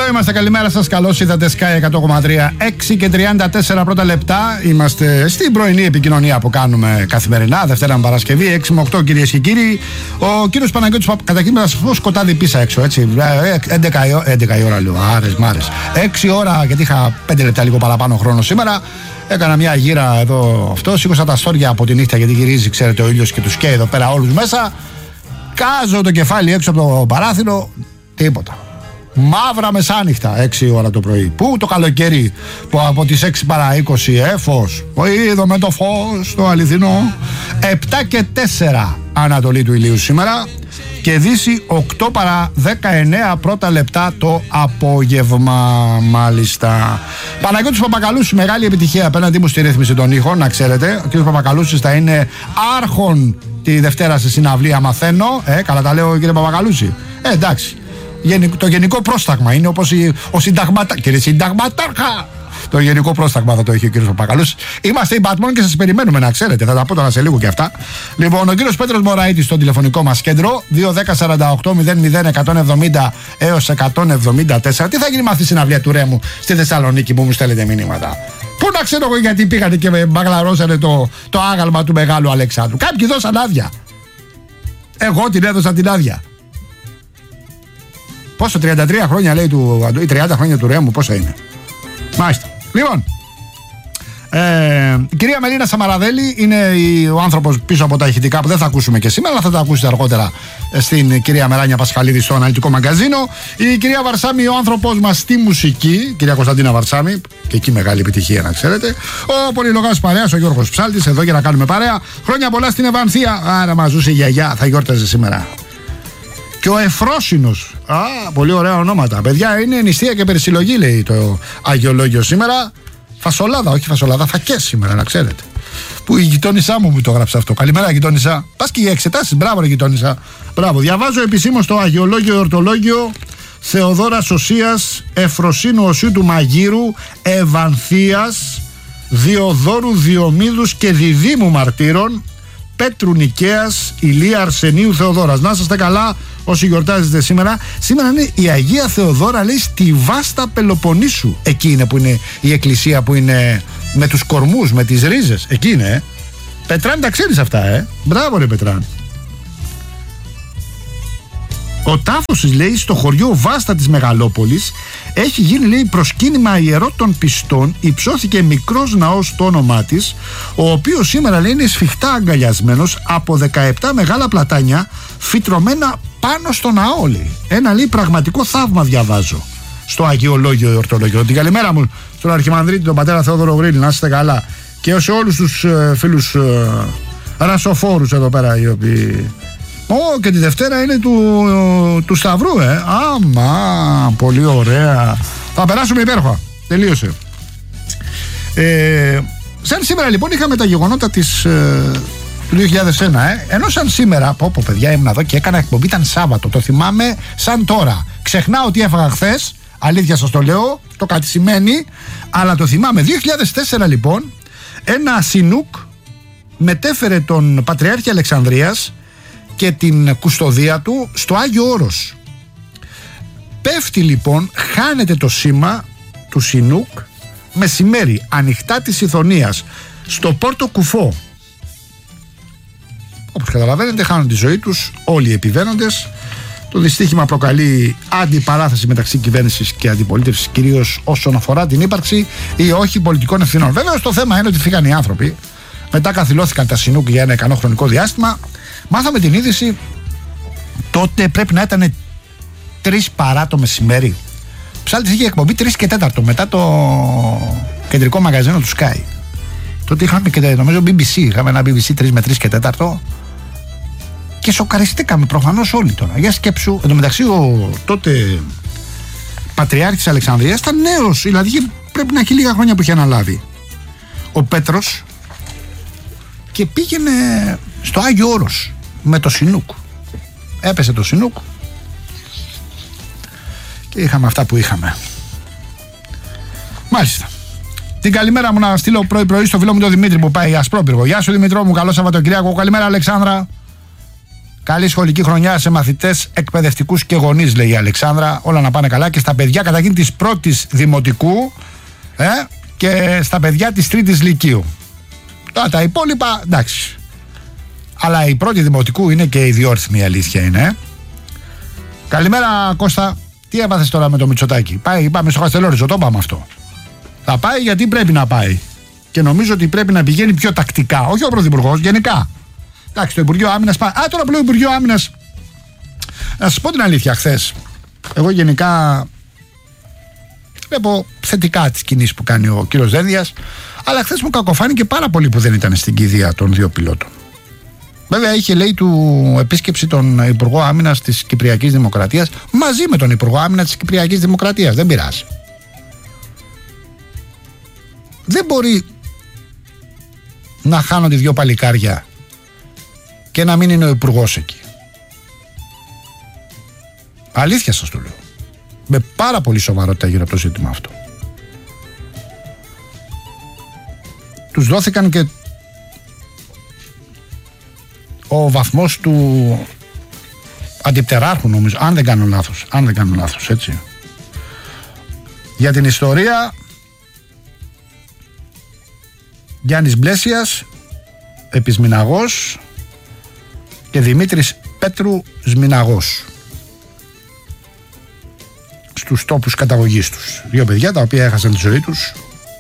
Εδώ είμαστε, καλημέρα σας, καλώς ήρθατε Sky 100,3. 6 και 34 πρώτα λεπτά. Είμαστε στην πρωινή επικοινωνία που κάνουμε καθημερινά, Δευτέρα με Παρασκευή, 6 με 8, κυρίες και κύριοι. Ο κύριος Παναγιώτης, καταρχήν να σας πω, σκοτάδι πίσα έξω, έτσι. 11 η ώρα λέω, άρες. 6 ώρα, γιατί είχα 5 λεπτά λίγο παραπάνω χρόνο σήμερα. Έκανα μια γύρα εδώ, σήκωσα τα στόρια από τη νύχτα, γιατί γυρίζει, ξέρετε, ο ήλιος και τους καίει εδώ πέρα όλους μέσα. Κάζω το κεφάλι έξω από το παράθυρο, τίποτα. Μαύρα μεσάνυχτα, 6 ώρα το πρωί. Πού το καλοκαίρι που από τις 6 παρά 20 φως. Είδαμε το φως, το αληθινό. 7 και 4 ανατολή του ηλίου σήμερα. Και δύση 8 παρά 19 πρώτα λεπτά το απόγευμα, μάλιστα. Παναγιώτης Παπακαλούσης, μεγάλη επιτυχία απέναντί μου στη ρύθμιση των ήχων, να ξέρετε. Ο κ. Παπακαλούσης θα είναι άρχον τη Δευτέρα στη συναυλία, μαθαίνω. Καλά τα λέω, κύριε Παπακαλούση. Εντάξει. Το γενικό πρόσταγμα είναι όπως ο συνταγματάρχα. Κύριε Συνταγματάρχα! Το γενικό πρόσταγμα θα το έχει ο κύριος Παπακαλούσης. Είμαστε οι Batman και σας περιμένουμε, να ξέρετε. Θα τα πω τώρα σε λίγο και αυτά. Λοιπόν, ο κύριος Πέτρος Μωραΐτης στο τηλεφωνικό μας κέντρο, 2-10-48-00-170 έως 174. Τι θα γίνει με αυτή τη συναυλία του Ρέμου στη Θεσσαλονίκη που μου στέλνετε μηνύματα? Πού να ξέρω εγώ γιατί πήγατε και μπαγλαρώσανε το άγαλμα του Μεγάλου Αλεξάνδρου? Κάποιοι δώσαν άδεια. Εγώ την έδωσα την άδεια. Πόσο, 33 χρόνια λέει ή 30 χρόνια του Ρέμου, πόσα είναι? Μάλιστα. Λοιπόν, η κυρία Μελίνα Σαμαραδέλη είναι ο άνθρωπος πίσω από τα ηχητικά που δεν θα ακούσουμε και σήμερα, αλλά θα τα ακούσετε αργότερα στην κυρία Μεράνια Πασχαλίδη στο αναλυτικό μαγκαζίνο. Η κυρία Βαρσάμι, ο άνθρωπός μας στη μουσική, κυρία Κωνσταντίνα Βαρσάμι, και εκεί μεγάλη επιτυχία, να ξέρετε. Ο πολυλογάς παρέας, ο Γιώργος Ψάλτης, εδώ για να κάνουμε παρέα. Χρόνια πολλά στην Ευανθία. Άρα μας ζούσε η γιαγιά, θα γιόρταζε σήμερα. Και ο Εφρόσινος. Πολύ ωραία ονόματα. Παιδιά, είναι νηστεία και περισυλλογή, λέει το αγιολόγιο σήμερα. Φασολάδα, όχι φασολάδα, φακές σήμερα, να ξέρετε. Που η γειτόνισά μου το έγραψε αυτό. Καλημέρα, γειτόνισσα. Πας και για εξετάσεις. Μπράβο, ρε γειτόνισσα. Μπράβο. Διαβάζω επισήμως το αγιολόγιο ορτολόγιο Θεοδόρας Οσίας, Εφροσίνου Οσίου του Μαγείρου, Ευανθίας, Διοδόρου Διομήδους και Διδήμου Μαρτύρων, Πέτρου Νικαίας, Ηλία Αρσενίου Θεοδόρας. Να είστε καλά όσοι γιορτάζετε σήμερα. Σήμερα είναι η Αγία Θεοδόρα, λέει, στη Βάστα Πελοποννήσου. Εκεί είναι που είναι η εκκλησία που είναι με τους κορμούς, με τις ρίζες. Εκεί είναι, Πετράν, τα ξέρεις αυτά, Μπράβο, ρε Πετράν. Ο τάφος της, λέει, στο χωριό Βάστα της Μεγαλόπολης έχει γίνει, λέει, προσκύνημα ιερό των πιστών. Υψώθηκε μικρός ναός στο όνομά της, ο οποίος σήμερα, λέει, είναι σφιχτά αγκαλιασμένος από 17 μεγάλα πλατάνια φυτρωμένα πάνω στο ναό, λέει. Ένα, λέει, πραγματικό θαύμα, διαβάζω στο αγιολόγιο ορτολόγιο. Την καλημέρα μου στον Αρχιμανδρίτη, τον πατέρα Θεόδωρο Γρήλη, να είστε καλά. Και σε όλους τους φίλους ρασοφόρους εδώ πέρα, οι οποίοι... και τη Δευτέρα είναι του Σταυρού, Άμα, πολύ ωραία. Θα περάσουμε υπέροχα. Τελείωσε. Σαν σήμερα λοιπόν είχαμε τα γεγονότα του 2001, Ενώ σαν σήμερα, πω παιδιά, ήμουν εδώ και έκανα εκπομπή, ήταν Σάββατο. Το θυμάμαι σαν τώρα. Ξεχνάω τι έφαγα χθες. Αλήθεια σας το λέω. Το κάτι σημαίνει. Αλλά το θυμάμαι. 2004 λοιπόν, ένα Σινούκ μετέφερε τον Πατριάρχη Αλεξανδρίας και την κουστοδία του στο Άγιο Όρος. Πέφτει λοιπόν, χάνεται το σήμα του Σινούκ μεσημέρι, ανοιχτά της Ιθωνίας, στο Πόρτο Κουφό. Όπως καταλαβαίνετε, χάνουν τη ζωή τους όλοι οι επιβαίνοντες. Το δυστύχημα προκαλεί αντιπαράθεση μεταξύ κυβέρνησης και αντιπολίτευσης, κυρίως όσον αφορά την ύπαρξη ή όχι πολιτικών ευθυνών. Βέβαια, το θέμα είναι ότι φύγαν οι άνθρωποι. Μετά καθυλώθηκαν τα Σινούκ για ένα ικανό χρονικό διάστημα. Μάθαμε την είδηση, τότε πρέπει να ήταν 3 παρά το μεσημέρι. Ψάλτης είχε εκπομπή 3 και 4 μετά το κεντρικό μαγαζίνο του Sky. Τότε είχαμε και νομίζω BBC, είχαμε ένα BBC 3 με 3 και 4 και σοκαριστήκαμε προφανώς όλοι τώρα. Για σκέψου, εν τω μεταξύ ο τότε Πατριάρχης Αλεξανδρίας ήταν νέος, δηλαδή πρέπει να έχει λίγα χρόνια που είχε αναλάβει ο Πέτρος, και πήγαινε στο Άγιο Όρος με το Σινούκ. Έπεσε το Σινούκ και είχαμε αυτά που είχαμε. Μάλιστα. Την καλημέρα μου να στείλω πρωί-πρωί στο φίλο μου τον Δημήτρη που πάει Ασπρόπυργο. Γεια σου Δημητρό μου, καλό Σαββατοκυριακό. Καλημέρα Αλεξάνδρα. Καλή σχολική χρονιά σε μαθητές, εκπαιδευτικούς και γονείς, λέει η Αλεξάνδρα. Όλα να πάνε καλά και στα παιδιά καταρχήν της πρώτης δημοτικού και στα παιδιά της τρίτης λυκείου. Τώρα τα υπόλοιπα, εντάξει. Αλλά η πρώτη δημοτικού είναι και ιδιόρυθμη, η αλήθεια είναι. Καλημέρα, Κώστα. Τι έβαθες τώρα με το Μητσοτάκη? Πάμε στο Χαστελόριζο, το είπαμε αυτό. Θα πάει γιατί πρέπει να πάει. Και νομίζω ότι πρέπει να πηγαίνει πιο τακτικά. Όχι ο Πρωθυπουργός, γενικά. Εντάξει, το Υπουργείο Άμυνας πάει. Το απλό Υπουργείο Άμυνας. Να σας πω την αλήθεια, χθες. Εγώ γενικά βλέπω θετικά τις κινήσεις που κάνει ο κύριος Δένδιας. Αλλά χθες μου κακοφάνηκε πάρα πολύ που δεν ήταν στην κηδεία των δύο πιλότων. Βέβαια είχε, λέει, του επίσκεψη τον Υπουργό Άμυνας της Κυπριακής Δημοκρατίας μαζί με τον Υπουργό Άμυνας της Κυπριακής Δημοκρατίας. Δεν πειράζει. Δεν μπορεί να χάνονται δύο παλικάρια και να μην είναι ο Υπουργός εκεί. Αλήθεια σας το λέω. Με πάρα πολύ σοβαρότητα γύρω από το ζήτημα αυτό. Τους δόθηκαν και ο βαθμός του αντιπτεράρχου, νομίζω, αν δεν κάνω λάθος, έτσι. Για την ιστορία, Γιάννης Μπλέσιας, επισμηναγός, και Δημήτρης Πέτρου Σμηναγός, στους τόπους καταγωγής τους. Δύο παιδιά τα οποία έχασαν τη ζωή τους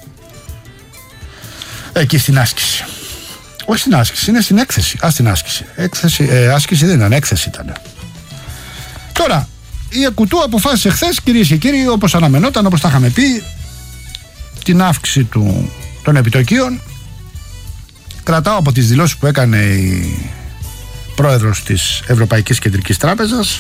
εκεί στην άσκηση. Όχι στην άσκηση, είναι στην έκθεση. Στην άσκηση. Άσκηση δεν ήταν, έκθεση ήταν. Τώρα, η ΕΚΟΥΤΟΥ αποφάσισε χθες, κυρίες και κύριοι, όπως αναμενόταν, όπως τα είχαμε πει, την αύξηση των επιτοκίων. Κρατάω από τις δηλώσεις που έκανε η πρόεδρος της Ευρωπαϊκής Κεντρικής Τράπεζας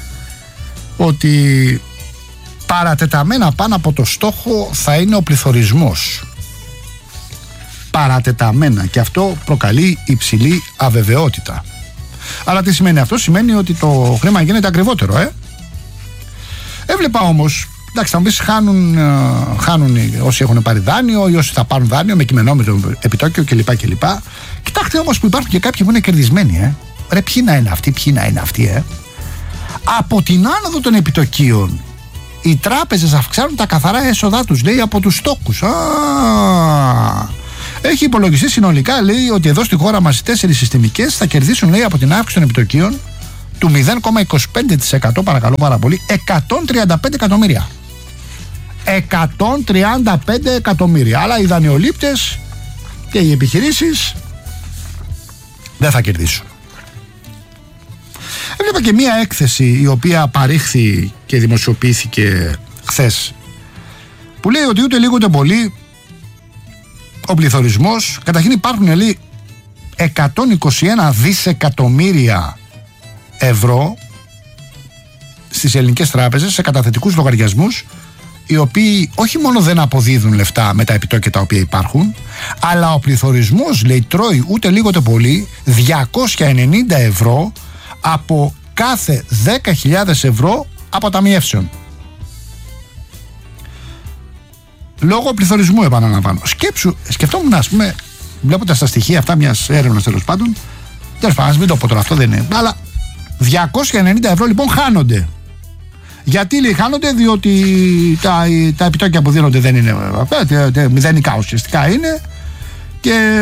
ότι παρατεταμένα πάνω από το στόχο θα είναι ο πληθωρισμός. Παρατεταμένα, και αυτό προκαλεί υψηλή αβεβαιότητα. Αλλά τι σημαίνει αυτό? Σημαίνει ότι το χρήμα γίνεται ακριβότερο. Έβλεπα όμως, εντάξει, θα μου πεις, χάνουν όσοι έχουν πάρει δάνειο ή όσοι θα πάρουν δάνειο με κειμενόμετρο επιτόκιο κλπ. Κοιτάξτε όμως που υπάρχουν και κάποιοι που είναι κερδισμένοι. Ρε, ποιοι να είναι αυτοί, Από την άνοδο των επιτοκίων οι τράπεζες αυξάνουν τα καθαρά έσοδά τους, λέει, από τους στόκους. Έχει υπολογιστεί συνολικά, λέει, ότι εδώ στη χώρα μας οι 4 συστημικές θα κερδίσουν, λέει, από την αύξηση των επιτοκίων του 0,25%, παρακαλώ πάρα πολύ, 135 εκατομμύρια. 135 εκατομμύρια. Αλλά οι δανειολήπτες και οι επιχειρήσεις δεν θα κερδίσουν. Έβλεπα και μία έκθεση η οποία παρήχθη και δημοσιοποιήθηκε χθες, που λέει ότι ούτε λίγο ούτε πολύ ο πληθωρισμός, καταρχήν υπάρχουν, λέει, 121 δισεκατομμύρια ευρώ στις ελληνικές τράπεζες σε καταθετικούς λογαριασμούς, οι οποίοι όχι μόνο δεν αποδίδουν λεφτά με τα επιτόκια τα οποία υπάρχουν, αλλά ο πληθωρισμός, λέει, τρώει ούτε λίγο ούτε πολύ 290 ευρώ από κάθε 10.000 ευρώ αποταμιεύσεων. Λόγω πληθωρισμού, επαναλαμβάνω. Σκεφτόμουν, ας πούμε, βλέποντας τα στοιχεία αυτά μιας έρευνας, τέλος πάντων, τέλος πάντων, μην το πω τώρα, αυτό δεν είναι, αλλά 290 ευρώ λοιπόν χάνονται. Γιατί, λέει, χάνονται? Διότι τα επιτόκια που δίνονται δεν είναι μηδενικά, ουσιαστικά είναι, και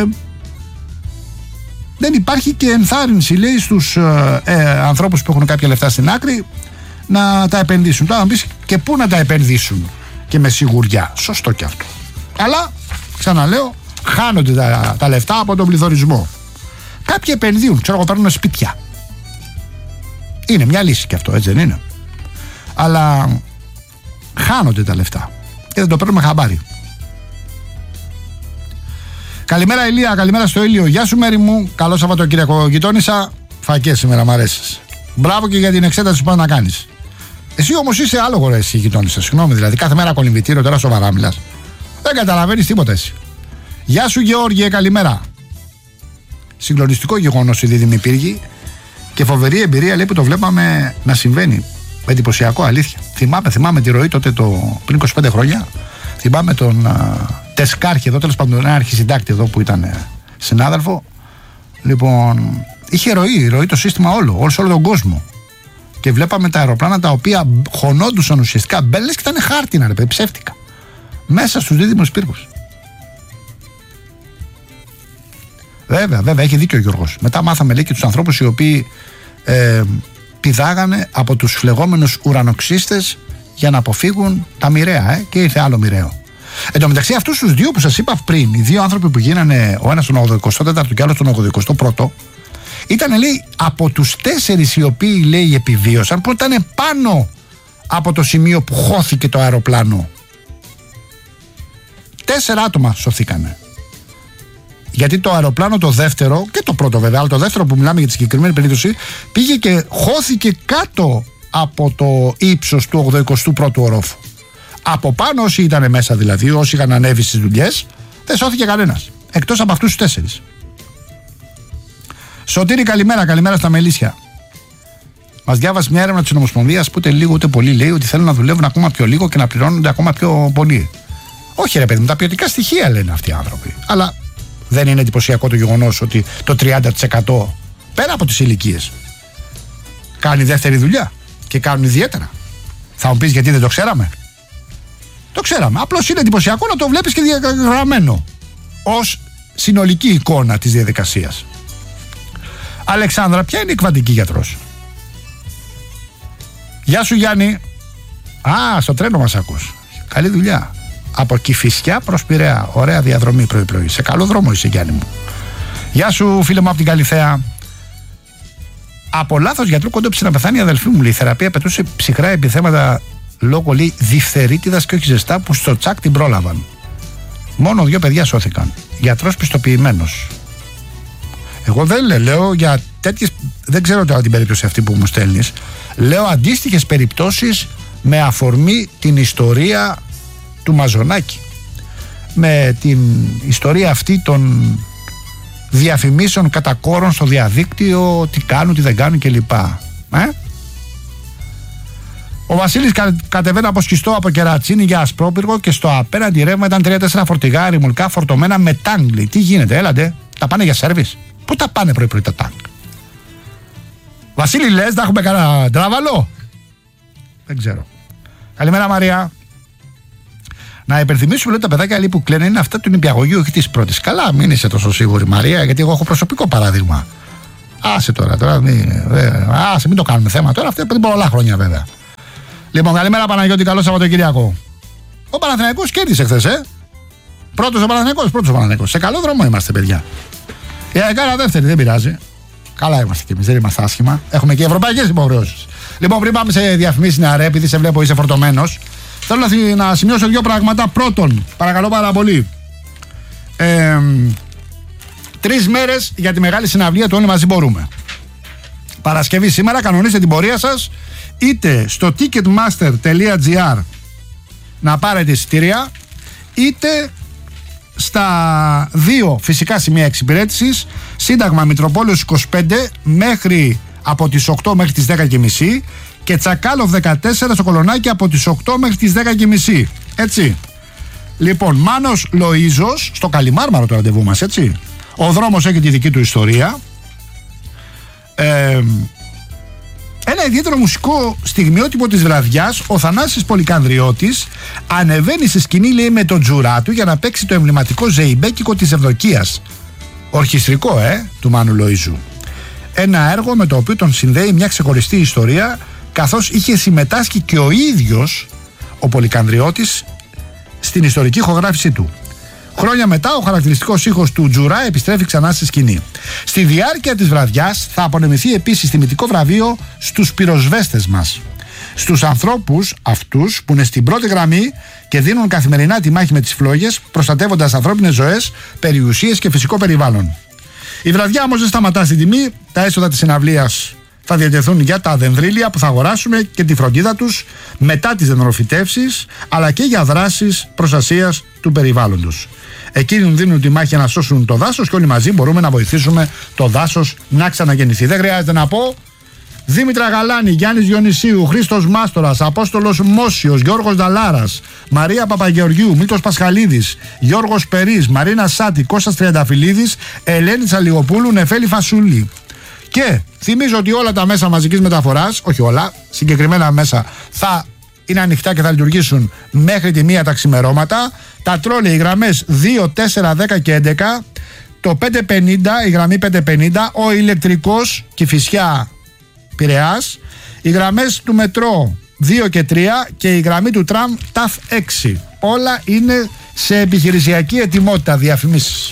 δεν υπάρχει και ενθάρρυνση, λέει, στους ανθρώπους που έχουν κάποια λεφτά στην άκρη να τα επενδύσουν. Τώρα να πεις, και πού να τα επενδύσουν και με σιγουριά? Σωστό και αυτό. Αλλά, ξαναλέω, χάνονται τα λεφτά από τον πληθωρισμό. Κάποιοι επενδύουν, ξέρω εγώ, παίρνουν σπίτια. Είναι μια λύση και αυτό, έτσι δεν είναι? Αλλά χάνονται τα λεφτά και δεν το παίρνουμε χαμπάρι. Καλημέρα, Ηλία, καλημέρα στο Ήλιο. Γεια σου, μέρη μου. Καλό Σαββατοκύριακο, γειτόνισσα. Φακές σήμερα, μ' αρέσεις. Μπράβο και για την εξέταση που πας να κάνεις. Εσύ όμως είσαι άλογο, ρε, εσύ, γειτόνισσα. Συγγνώμη, δηλαδή κάθε μέρα κολυμβητήριο, τώρα σοβαρά μιλάς. Δεν καταλαβαίνεις τίποτα εσύ. Γεια σου, Γεώργιε, καλημέρα. Συγκλονιστικό γεγονός η δίδυμη πύργη και φοβερή εμπειρία, λέει, που το βλέπαμε να συμβαίνει. Εντυπωσιακό, αλήθεια. Θυμάμαι τη ροή τότε πριν 25 χρόνια. Θυμάμαι τον Τεσκάρχη εδώ, τέλος πάντων, ένα αρχισυντάκτη εδώ που ήταν συνάδελφο. Λοιπόν, είχε ροή το σύστημα όλο τον κόσμο. Και βλέπαμε τα αεροπλάνα τα οποία χωνόντουσαν ουσιαστικά μπέλες και ήταν χάρτινα, ψεύτικα. Μέσα στους δίδυμους πύργους. Βέβαια, έχει δίκιο ο Γιώργος. Μετά μάθαμε, λέει, και τους ανθρώπους οι οποίοι πηδάγανε από τους φλεγόμενους ουρανοξύστες για να αποφύγουν τα μοιραία, και ήρθε άλλο μοιραίο. Εν τω μεταξύ, αυτούς τους δύο που σας είπα πριν, οι δύο άνθρωποι που γίνανε, ο ένας τον 84ο και ο άλλος τον 81ο, ήταν, λέει, από τους 4 οι οποίοι, λέει, επιβίωσαν, που ήταν πάνω από το σημείο που χώθηκε το αεροπλάνο. 4 άτομα σωθήκανε. Γιατί το αεροπλάνο το δεύτερο, και το πρώτο βέβαια, αλλά το δεύτερο που μιλάμε για τη συγκεκριμένη περίπτωση, πήγε και χώθηκε κάτω από το ύψος του 81ου ορόφου. Από πάνω, όσοι ήταν μέσα δηλαδή, όσοι είχαν ανέβει στις δουλειές, δεν σώθηκε κανένας. Εκτός από αυτούς τους 4. Σωτήρη, καλημέρα στα Μελίσια. Μας διάβασε μια έρευνα της Ομοσπονδίας που ούτε λίγο ούτε πολύ λέει ότι θέλουν να δουλεύουν ακόμα πιο λίγο και να πληρώνονται ακόμα πιο πολύ. Όχι, ρε παιδί μου, τα ποιοτικά στοιχεία λένε αυτοί οι άνθρωποι. Αλλά δεν είναι εντυπωσιακό το γεγονός ότι το 30% πέρα από τις ηλικίες κάνει δεύτερη δουλειά και κάνουν ιδιαίτερα. Θα μου πεις γιατί δεν το ξέραμε? Το ξέραμε. Απλώς είναι εντυπωσιακό να το βλέπεις και διαγραμμένο ως συνολική εικόνα της διαδικασίας. Αλεξάνδρα, ποια είναι η κβαντική γιατρός? Γεια σου, Γιάννη. Στο τρένο μας ακούς. Καλή δουλειά. Από Κηφισιά προς Πειραιά. Ωραία διαδρομή πρωί-πρωί. Σε καλό δρόμο είσαι, Γιάννη μου. Γεια σου, φίλε μου από την Καλιθέα. Από λάθος γιατρού κόντεψε να πεθάνει η αδελφή μου. Η θεραπεία πετούσε ψυχρά επιθέματα λόγω, λέει, διφθερίτιδας και όχι ζεστά, που στο τσάκ την πρόλαβαν. Μόνο 2 παιδιά σώθηκαν. Γιατρός πιστοποιημένος. Εγώ δεν λέω για τέτοιες. Δεν ξέρω τώρα την περίπτωση αυτή που μου στέλνεις. Λέω αντίστοιχες περιπτώσεις με αφορμή την ιστορία του Μαζονάκη. Με την ιστορία αυτή των διαφημίσεων κατά κόρον στο διαδίκτυο, τι κάνουν, τι δεν κάνουν κλπ. Ο Βασίλης κατεβαίνει από Σκιστό από Κερατσίνη για Ασπρόπυργο και στο απέναντι ρεύμα ήταν 3-4 φορτηγά ρημουλκά φορτωμένα με τάγκ. Τι γίνεται, έλατε, τα πάνε για σέρβις? Πού τα πάνε πρωί-πρωί τα τάγκ? Βασίλη, λες, θα έχουμε κανένα τράβαλο? Δεν ξέρω. Καλημέρα, Μαρία. Να υπενθυμίσουμε ότι τα παιδάκια άλλοι που κλαίνε είναι αυτά του νηπιαγωγείου, όχι της πρώτης. Καλά, μην είσαι τόσο σίγουρη, Μαρία, γιατί εγώ έχω προσωπικό παράδειγμα. Άσε τώρα, μην το κάνουμε θέμα τώρα, αυτά πριν πολλά χρόνια βέβαια. Λοιπόν, καλημέρα Παναγιώτη, καλό Σαββατοκύριακο. Ο Παναθηναϊκός κέρδισε χθες, Πρώτος ο Παναθηναϊκός. Σε καλό δρόμο είμαστε, παιδιά. Η ΑΕΚ δεύτερη, δεν πειράζει. Καλά είμαστε κι εμείς, δεν είμαστε άσχημα. Έχουμε και ευρωπαϊκές υποχρεώσεις. Λοιπόν, πριν πάμε σε διαφημίσεις, νεαρέ, επειδή σε βλέπω είσαι φορτωμένος, θέλω να σημειώσω 2 πράγματα. Πρώτον, παρακαλώ πάρα πολύ. 3 μέρες για τη μεγάλη συναυλία του Όλοι Μαζί Μπορούμε. Παρασκευή σήμερα, κανονίστε την πορεία σας είτε στο ticketmaster.gr να πάρετε εισιτήρια, είτε στα 2 φυσικά σημεία εξυπηρέτησης, Σύνταγμα Μητροπόλεως 25 μέχρι από τις 8 μέχρι τις 10.30 και Τσακάλοφ 14 στο Κολονάκι από τις 8 μέχρι τις 10.30. Έτσι. Λοιπόν, Μάνος Λοΐζος, στο Καλιμάρμαρο το ραντεβού μας, έτσι. Ο δρόμος έχει τη δική του ιστορία. Ένα ιδιαίτερο μουσικό στιγμιότυπο της βραδιάς, ο Θανάσης Πολυκανδριώτης ανεβαίνει σε σκηνή, λέει, με τον τζουρά του για να παίξει το εμβληματικό ζεϊμπέκικο της Ευδοκίας. Ορχιστρικό, του Μάνου Λοΐζου. Ένα έργο με το οποίο τον συνδέει μια ξεχωριστή ιστορία, καθώς είχε συμμετάσχει και ο ίδιος ο Πολυκανδριώτης στην ιστορική ηχογράφησή του. Χρόνια μετά, ο χαρακτηριστικός ήχος του τζουρά επιστρέφει ξανά στη σκηνή. Στη διάρκεια της βραδιάς θα απονεμηθεί επίσης τιμητικό βραβείο στους πυροσβέστες μας. Στους ανθρώπους αυτούς που είναι στην πρώτη γραμμή και δίνουν καθημερινά τη μάχη με τις φλόγες, προστατεύοντας ανθρώπινες ζωές, περιουσίες και φυσικό περιβάλλον. Η βραδιά όμως δεν σταματά στην τιμή. Τα έσοδα της συναυλίας θα διατεθούν για τα δενδρίλια που θα αγοράσουμε και τη φροντίδα τους μετά τις δεντροφυτεύσεις, αλλά και για δράσεις προστασίας του περιβάλλοντος. Εκείνοι δίνουν τη μάχη να σώσουν το δάσος και όλοι μαζί μπορούμε να βοηθήσουμε το δάσος να ξαναγεννηθεί. Δεν χρειάζεται να πω. Δήμητρα Γαλάνη, Γιάννης Διονυσίου, Χρήστος Μάστορας, Απόστολος Μόσιος, Γιώργος Νταλάρας, Μαρία Παπαγεωργιού, Μήτος Πασχαλίδης, Γιώργος Περής, Μαρίνα Σάτη, Κώστας Τριανταφυλλίδης, Ελένη Τσαλιγοπούλου, Νεφέλη Φασούλη. Και θυμίζω ότι όλα τα μέσα μαζικής μεταφοράς, όχι όλα, συγκεκριμένα μέσα, θα είναι ανοιχτά και θα λειτουργήσουν μέχρι τη 1 τα ξημερώματα. Τα τρόλεϊ, οι γραμμές 2, 4, 10 και 11, το 550, η γραμμή 550, ο ηλεκτρικός Κηφισιά Πειραιάς, οι γραμμές του μετρό 2 και 3 και η γραμμή του τραμ ΤΑΦ 6. Όλα είναι σε επιχειρησιακή ετοιμότητα. Διαφημίσεις.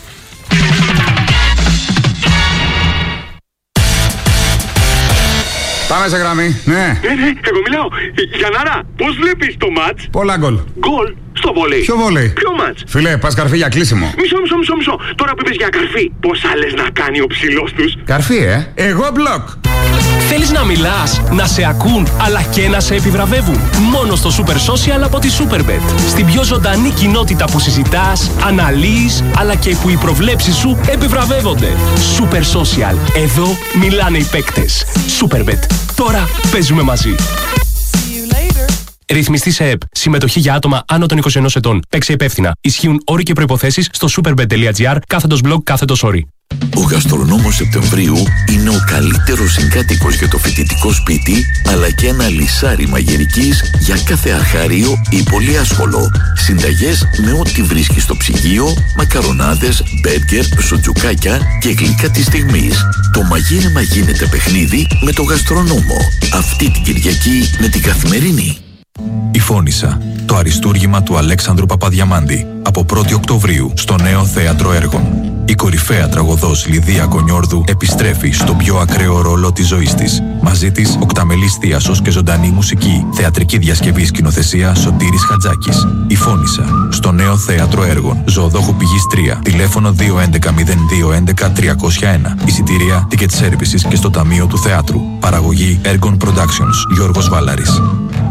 Πάμε σε γραμμή, ναι. Εγώ μιλάω. Γιαννάρα, πώς βλέπεις το μάτς? Πολλά γκολ. Γκολ στο βόλεϊ. Ποιο βόλεϊ? Ποιο μάτς? Φίλε, πας καρφί για κλείσιμο. Μισό. Τώρα που είπες για καρφί, πόσα λες να κάνει ο ψηλός τους? Καρφί, εγώ μπλοκ. Θέλεις να μιλάς, να σε ακούν, αλλά και να σε επιβραβεύουν? Μόνο στο Super Social από τη Superbet. Στην πιο ζωντανή κοινότητα που συζητάς, αναλύεις, αλλά και που οι προβλέψεις σου επιβραβεύονται. Super Social. Εδώ μιλάνε οι παίκτες. Superbet. Τώρα παίζουμε μαζί. Ρυθμιστή σε ΕΠ. Συμμετοχή για άτομα άνω των 21 ετών. Παίξε υπεύθυνα. Ισχύουν όροι και προϋποθέσεις στο superbet.gr/blog/όροι. Ο γαστρονόμος Σεπτεμβρίου είναι ο καλύτερος συγκάτοικος για το φοιτητικό σπίτι, αλλά και ένα λυσάρι μαγειρικής για κάθε αρχάριο ή πολύ άσχολο. Συνταγές με ό,τι βρίσκει στο ψυγείο, μακαρονάδες, μπέργκερ, σουτζουκάκια και γλυκά της στιγμής. Το μαγείρεμα γίνεται παιχνίδι με το γαστρονόμο. Αυτή την Κυριακή με την Καθημερινή. Η Φώνισσα, το αριστούργημα του Αλέξανδρου Παπαδιαμάντη, από 1η Οκτωβρίου στο Νέο Θέατρο Έργων. Η κορυφαία τραγωδός Λιδία Κονιόρδου επιστρέφει στον πιο ακραίο ρόλο της ζωής της. Μαζί της, οκταμελής θίασος και ζωντανή μουσική. Θεατρική διασκευή, σκηνοθεσία Σωτήρης Χατζάκης. Η Φώνισσα, στο Νέο Θέατρο Έργων. Ζωοδόχου Πηγής 3. Τηλέφωνο 211-0211-301. Εισιτήρια, ticket services και στο Ταμείο του Θεάτρου. Παραγωγή Έργων Productions. Γιώργος Βάλαρης.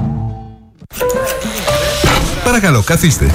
Παρακαλώ, καθίστε.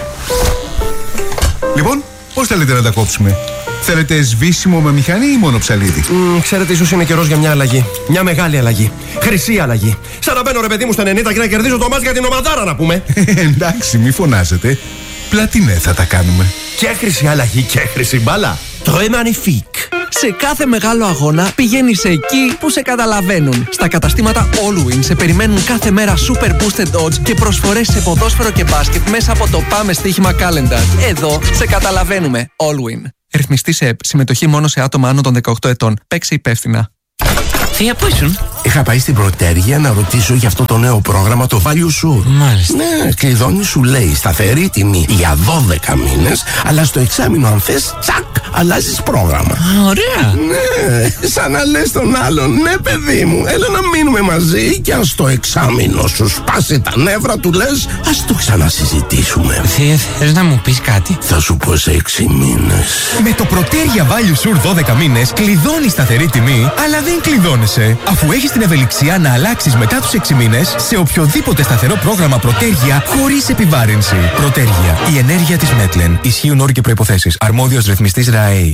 Λοιπόν, πώς θέλετε να τα κόψουμε? Θέλετε σβήσιμο με μηχανή ή μόνο ψαλίδι? Ξέρετε, ίσως είναι καιρός για μια αλλαγή. Μια μεγάλη αλλαγή. Χρυσή αλλαγή. Σαν να μπαίνω, ρε παιδί μου, στα 90 και να κερδίζω το μάτς για την ομαδάρα, να πούμε. Εντάξει, μη φωνάζετε. Πλατινέ θα τα κάνουμε. Και χρυσή αλλαγή και χρυσή μπάλα. Très magnifique. Σε κάθε μεγάλο αγώνα πηγαίνεις εκεί που σε καταλαβαίνουν. Στα καταστήματα Allwin σε περιμένουν κάθε μέρα super boosted odds και προσφορές σε ποδόσφαιρο και μπάσκετ μέσα από το Πάμε Στοίχημα Calendar. Εδώ σε καταλαβαίνουμε. Allwin. Ρυθμιστή σε ΕΠ. Συμμετοχή μόνο σε άτομα άνω των 18 ετών. Παίξε υπεύθυνα. Θεία, πού ήσουν? Είχα πάει στην Πρωτέργεια να ρωτήσω για αυτό το νέο πρόγραμμα, το Value Sure. Μάλιστα. Ναι, κλειδώνει, σου λέει σταθερή τιμή για 12 μήνες, αλλά στο εξάμηνο, αν θες, τσακ, αλλάζεις πρόγραμμα. Ωραία. Ναι, σαν να λες τον άλλον, ναι, παιδί μου, έλα να μείνουμε μαζί και αν στο εξάμηνο σου σπάσει τα νεύρα, του λες, ας το ξανασυζητήσουμε. Θεία, θες να μου πεις κάτι? Θα σου πω σε 6 μήνες. Με το Πρωτέργεια Value Sure 12 μήνες κλειδώνεις σταθερή τιμή, αλλά δεν κλειδώνεσαι, αφού έχεις την ευελιξία να αλλάξεις μετά τους 6 μήνες σε οποιοδήποτε σταθερό πρόγραμμα Πρωτέργεια χωρίς επιβάρυνση. Πρωτέργεια. Η ενέργεια της Μέτλεν. Ισχύουν όροι και προϋποθέσεις. Αρμόδιος ρυθμιστής ΡΑΕΗ.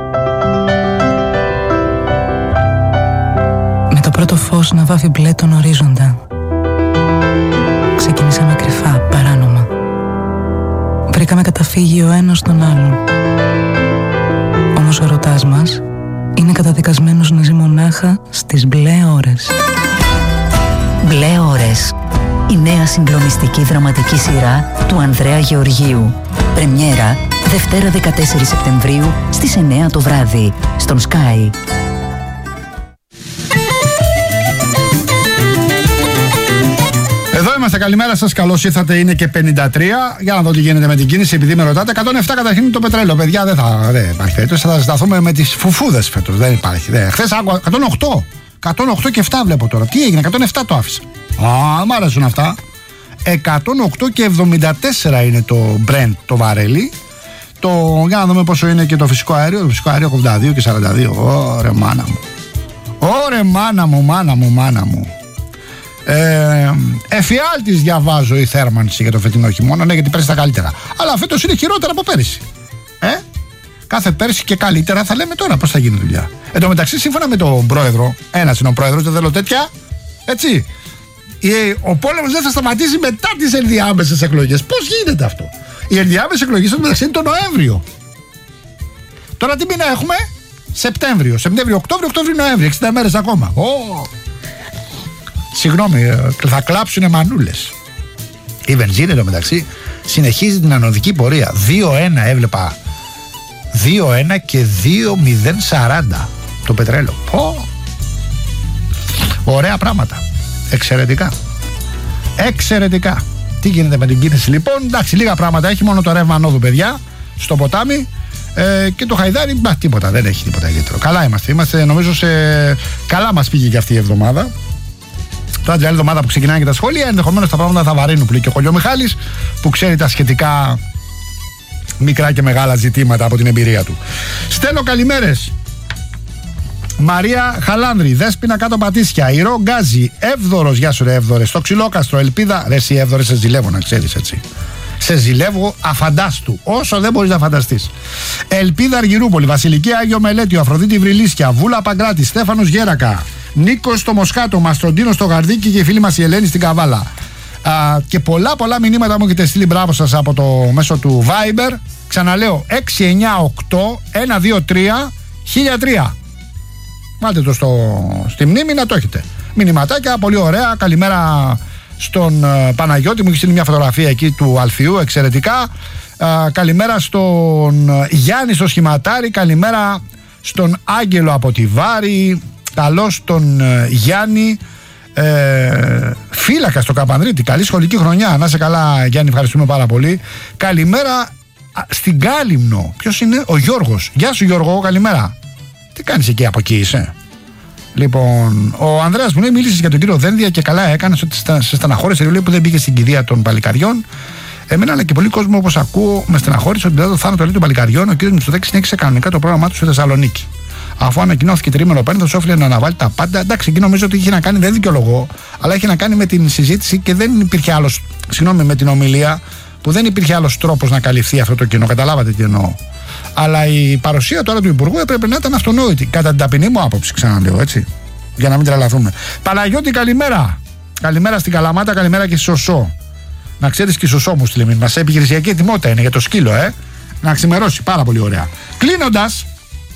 Με το πρώτο φως να βάφει μπλε τον ορίζοντα, ξεκινήσαμε κρυφά, παράνομα. Βρήκαμε καταφύγει ο ένας τον άλλον. Όμως ο ερωτάς μας είναι καταδικασμένος να ζει μονάχα στις μπλε ώρες. Μπλε ώρες. Η νέα συγκλονιστική δραματική σειρά του Ανδρέα Γεωργίου. Πρεμιέρα Δευτέρα 14 Σεπτεμβρίου στις 9 το βράδυ στον Sky. Εδώ είμαστε, καλημέρα σας, καλώς ήρθατε. Είναι και 53. Για να δω τι γίνεται με την κίνηση, επειδή με ρωτάτε. 107 καταρχήν το πετρέλαιο, παιδιά. Δεν υπάρχει περίπτωση. Θα ζηταθούμε με τις φουφούδες φέτος. Δεν υπάρχει. Χθες άκουγα 108. 108 και 7 βλέπω τώρα. Τι έγινε, 107 το άφησα. Μ' αρέσουν αυτά. 108 και 74 είναι το Brent το βαρέλι. Για να δούμε πόσο είναι και το φυσικό αέριο. Το φυσικό αέριο 82 και 42. Ωρε μάνα μου. Ωρε μάνα μου. Εφιάλτης διαβάζω η θέρμανση για το φετινό χειμώνα. Ναι, γιατί πέρυσι τα καλύτερα. Αλλά φέτος είναι χειρότερα από πέρυσι. Κάθε πέρυσι και καλύτερα θα λέμε τώρα πώς θα γίνει δουλειά. Εν τω μεταξύ, σύμφωνα με τον πρόεδρο, ένας είναι ο πρόεδρος, δεν θέλω τέτοια. Έτσι. Ο πόλεμος δεν θα σταματήσει μετά τις ενδιάμεσες εκλογές. Πώς γίνεται αυτό? Οι ενδιάμεσες εκλογές μεταξύ είναι το Νοέμβριο. Τώρα τι μήνα έχουμε? Σεπτέμβριο, Οκτώβριο, Νοέμβριο, 60 μέρες ακόμα. Συγγνώμη, θα κλάψουνε μανούλες. Η βενζίνη εντωμεταξύ συνεχίζει την ανωδική πορεία. 2-1 έβλεπα. 2-1 και 2-0-40 το πετρέλαιο. Ωραία πράγματα. Εξαιρετικά. Εξαιρετικά. Τι γίνεται με την κίνηση λοιπόν? Εντάξει, λίγα πράγματα έχει, μόνο το ρεύμα ανόδου, παιδιά, στο ποτάμι, και το Χαϊδάρι, τίποτα, δεν έχει τίποτα ιδιαίτερο. Καλά είμαστε νομίζω καλά μας πήγε και αυτή η εβδομάδα. Τώρα την άλλη εβδομάδα που ξεκινάνε και τα σχόλια, ενδεχομένως τα πράγματα θα βαρύνουν πολύ και ο Χολιό Μιχάλης, που ξέρει τα σχετικά μικρά και μεγάλα ζητήματα από την εμπειρία του. Στέλνω καλημέρες. Μαρία Χαλάνδρη, Δέσποινα κάτω Πατήσια, Ηρώ Γκάζι, Εύδωρος, γεια σου ρε Εύδωρε, στο Ξυλόκαστρο, Ελπίδα, ρε εσύ Εύδωρε, σε ζηλεύω να ξέρεις, έτσι. Σε ζηλεύω αφαντάστου, όσο δεν μπορείς να φανταστείς. Ελπίδα Αργυρούπολη, Βασιλική Άγιο Μελέτιο, Αφροδίτη Βρυλίσια, Βούλα Παγκράτη, Στέφανος Γέρακα, Νίκος στο Μοσχάτο, Μαστροντίνο στο Γαρδίκι και η φίλη μας η Ελένη στην Καβάλα. Και πολλά μηνύματα μου έχετε στείλει, μπράβο σας, από το μέσο του Viber. Ξαναλέω, 698 123 1003. Βάλτε το στη μνήμη να το έχετε. Μηνυματάκια, πολύ ωραία. Καλημέρα στον Παναγιώτη, μου έχει στείλει μια φωτογραφία εκεί του Αλφιού, εξαιρετικά. Καλημέρα στον Γιάννη στο Σχηματάρι. Καλημέρα στον Άγγελο από τη Βάρη. Καλώς τον Γιάννη Φύλακα στο Καπανδρίτη. Καλή σχολική χρονιά. Να είσαι καλά, Γιάννη, ευχαριστούμε πάρα πολύ. Καλημέρα στην Κάλυμνο. Ποιος είναι? Ο Γιώργος. Γεια σου Γιώργο, καλημέρα. Τι κάνεις εκεί, από εκεί είσαι? Λοιπόν, ο Ανδρέας μου λέει, μίλησες για τον κύριο Δένδια και καλά έκανες ότι σε στεναχώρησε, λέει, που δεν μπήκε στην κηδεία των παλικαριών. Εμένα αλλά και πολλοί κόσμο, όπως ακούω, με στεναχώρησε ότι μετά το θάνατο των παλικαριών ο κύριος Μητσοτάκης συνέχισε κανονικά το πρόγραμμά του στη Θεσσαλονίκη. Αφού ανακοινώθηκε τρίμηνο πένθος, όφιλε να αναβάλει τα πάντα. Εντάξει, εκεί νομίζω ότι είχε να κάνει, δεν δικαιολογώ, αλλά είχε να κάνει με την συζήτηση και δεν υπήρχε άλλος, με την ομιλία, που δεν υπήρχε άλλος τρόπος να καλυφθεί αυτό το κοινό. Καταλάβατε τι εννοώ. Αλλά η παρουσία τώρα του Υπουργού έπρεπε να ήταν αυτονόητη. Κατά την ταπεινή μου άποψη, ξαναλέω, έτσι. Για να μην τρελαθούμε. Παναγιώτη, καλημέρα. Καλημέρα στην Καλαμάτα, καλημέρα και στη Σωσό. Να ξέρεις και η Σωσό μου στείλει μήνυμα. Σε επιχειρησιακή ετοιμότητα είναι για το σκύλο, να ξημερώσει. Πάρα πολύ ωραία. Κλείνοντας.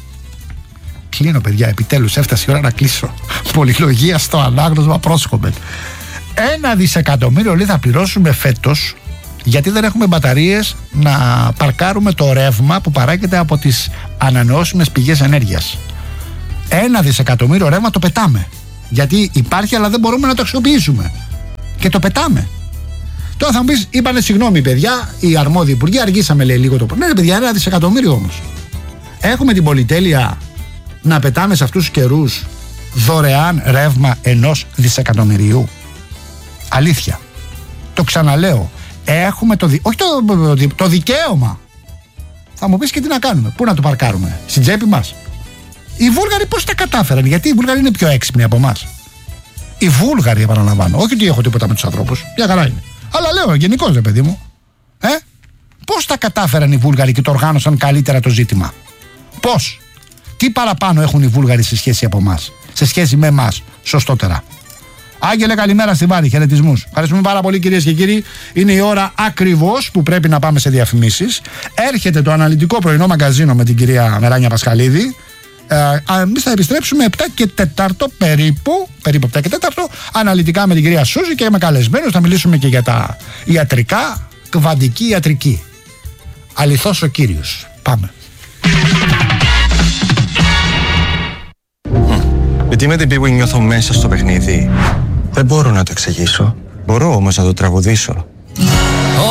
Κλείνω, παιδιά, επιτέλους έφτασε η ώρα να κλείσω. Πολυλογία στο ανάγνωσμα πρόσχομαι. 1 δισεκατομμύριο λέει θα πληρώσουμε φέτος, γιατί δεν έχουμε μπαταρίες να παρκάρουμε το ρεύμα που παράγεται από τις ανανεώσιμες πηγές ενέργειας. 1 δισεκατομμύριο ρεύμα το πετάμε. Γιατί υπάρχει, αλλά δεν μπορούμε να το αξιοποιήσουμε. Και το πετάμε. Τώρα θα μου πεις, είπανε συγγνώμη, παιδιά, οι αρμόδιοι υπουργοί, αργήσαμε, λέει, λίγο το πρώτο. Ναι, παιδιά, 1 δισεκατομμύριο όμως. Έχουμε την πολυτέλεια να πετάμε σε αυτούς τους καιρούς δωρεάν ρεύμα 1 δισεκατομμυρίου. Αλήθεια. Το ξαναλέω. Έχουμε το δικαίωμα. Θα μου πεις, και τι να κάνουμε? Πού να το παρκάρουμε? Στην τσέπη μας? Οι Βούλγαροι πώς τα κατάφεραν? Γιατί οι Βούλγαροι είναι πιο έξυπνοι από εμάς. Οι Βούλγαροι, επαναλαμβάνω. Όχι ότι έχω τίποτα με τους ανθρώπους. Μια χαρά είναι. Αλλά λέω γενικώς, ρε παιδί μου. Πώς τα κατάφεραν οι Βούλγαροι και το οργάνωσαν καλύτερα το ζήτημα? Πώς? Τι παραπάνω έχουν οι Βούλγαροι σε σχέση από εμάς? Σε σχέση με εμάς, σωστότερα. Άγγελε, καλημέρα στη Βάρη, χαιρετισμούς. Ευχαριστούμε πάρα πολύ, κυρίες και κύριοι. Είναι η ώρα ακριβώς που πρέπει να πάμε σε διαφημίσεις. Έρχεται το αναλυτικό πρωινό μαγκαζίνο με την κυρία Μεράνια Πασχαλίδη. Εμείς θα επιστρέψουμε 7 και 4 περίπου 7 και 4, αναλυτικά με την κυρία Σούζη και με καλεσμένους. Θα μιλήσουμε και για τα ιατρικά, κβαντική ιατρική. Αληθώς ο κύριος. Πάμε. Γιατί με την που νιώθω μέσα στο παιχνίδι, δεν μπορώ να το εξηγήσω. Μπορώ όμως να το τραγουδήσω.